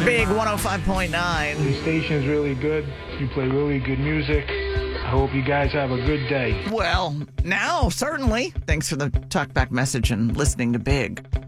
Big 105.9. The station's really good. You play really good music. I hope you guys have a good day. Well, now, certainly. Thanks for the talkback message and listening to Big.